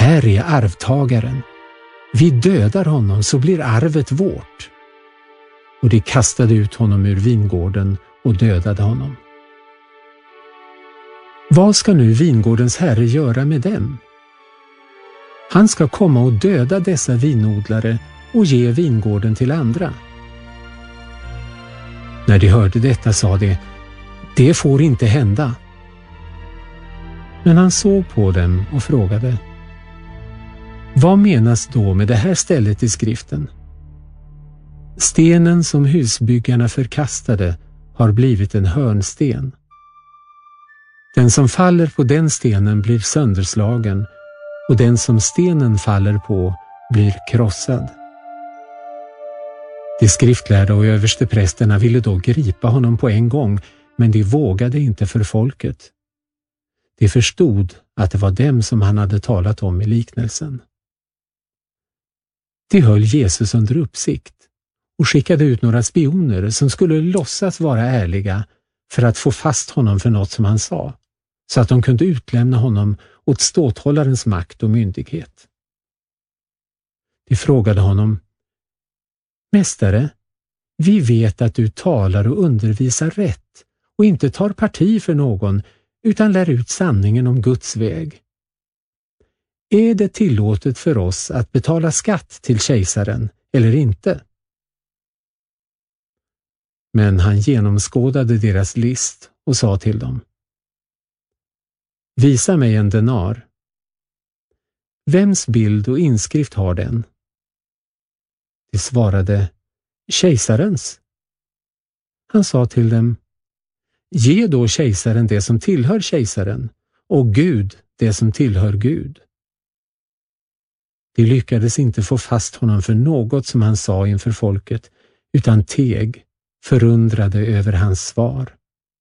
här är arvtagaren. Vi dödar honom så blir arvet vårt. Och de kastade ut honom ur vingården och dödade honom. Vad ska nu vingårdens herre göra med dem? Han ska komma och döda dessa vinodlare och ge vingården till andra. När de hörde detta sa de, det får inte hända. Men han såg på dem och frågade, vad menas då med det här stället i skriften? Stenen som husbyggarna förkastade har blivit en hörnsten. Den som faller på den stenen blir sönderslagen och den som stenen faller på blir krossad. De skriftlärda och översteprästerna ville då gripa honom på en gång, men de vågade inte för folket. De förstod att det var dem som han hade talat om i liknelsen. De höll Jesus under uppsikt och skickade ut några spioner som skulle låtsas vara ärliga för att få fast honom för något som han sa, så att de kunde utlämna honom åt ståthållarens makt och myndighet. De frågade honom, Mästare, vi vet att du talar och undervisar rätt och inte tar parti för någon utan lär ut sanningen om Guds väg. Är det tillåtet för oss att betala skatt till kejsaren eller inte? Men han genomskådade deras list och sa till dem, visa mig en denar. Vems bild och inskrift har den? De svarade, kejsarens. Han sa till dem, ge då kejsaren det som tillhör kejsaren och Gud det som tillhör Gud. De lyckades inte få fast honom för något som han sa inför folket, utan teg, förundrade över hans svar.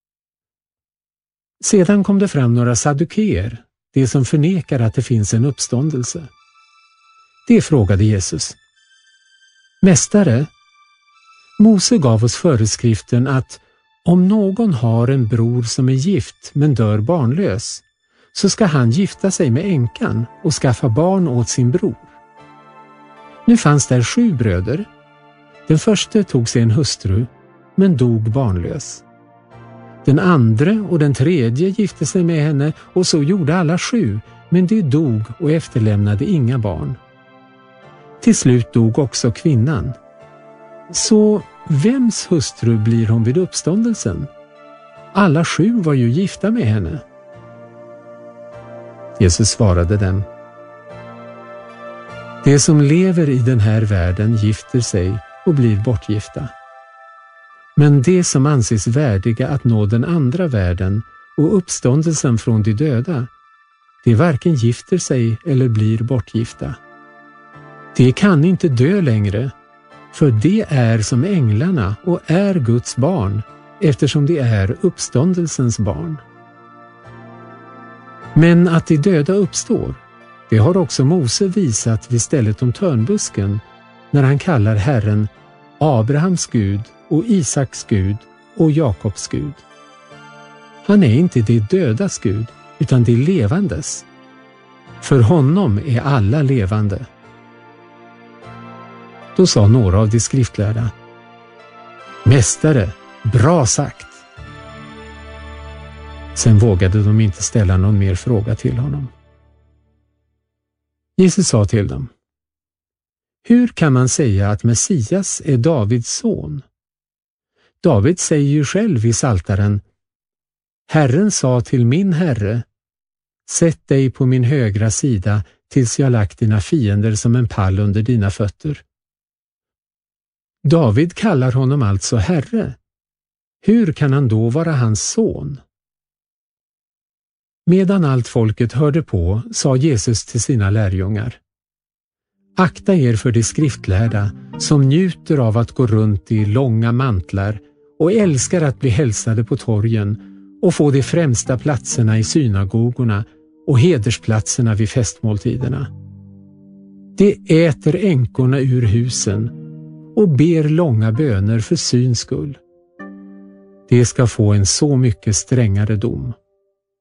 Sedan kom det fram några saddukeer, de som förnekar att det finns en uppståndelse. De frågade Jesus, Mästare, Mose gav oss föreskriften att om någon har en bror som är gift men dör barnlös, så ska han gifta sig med änkan och skaffa barn åt sin bror. Nu fanns där 7 bröder. Den första tog sig en hustru, men dog barnlös. Den andra och den tredje gifte sig med henne och så gjorde alla 7, men de dog och efterlämnade inga barn. Till slut dog också kvinnan. Så vems hustru blir hon vid uppståndelsen? Alla 7 var ju gifta med henne. Jesus svarade dem, de som lever i den här världen gifter sig och blir bortgifta. Men de som anses värdiga att nå den andra världen och uppståndelsen från de döda, de varken gifter sig eller blir bortgifta. De kan inte dö längre, för de är som änglarna och är Guds barn, eftersom de är uppståndelsens barn. Men att de döda uppstår, det har också Mose visat vid stället om törnbusken, när han kallar Herren Abrahams Gud och Isaks Gud och Jakobs Gud. Han är inte de dödas Gud, utan de levandes. För honom är alla levande. Då sa några av de skriftlärda, Mästare, bra sagt. Sen vågade de inte ställa någon mer fråga till honom. Jesus sa till dem, hur kan man säga att Messias är Davids son? David säger ju själv i Psaltaren, Herren sa till min Herre, sätt dig på min högra sida tills jag lagt dina fiender som en pall under dina fötter. David kallar honom alltså Herre. Hur kan han då vara hans son? Medan allt folket hörde på sa Jesus till sina lärjungar, akta er för de skriftlärda som njuter av att gå runt i långa mantlar och älskar att bli hälsade på torgen och få de främsta platserna i synagogorna och hedersplatserna vid festmåltiderna. De äter änkorna ur husen och ber långa böner för syns skull. De ska få en så mycket strängare dom.